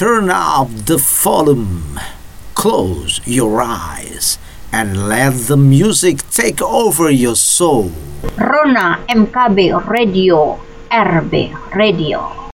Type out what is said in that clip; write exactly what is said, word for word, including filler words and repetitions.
turn up the volume, close your eyes, and let the music take over your soul. Rona M K B Radio, R B Radio.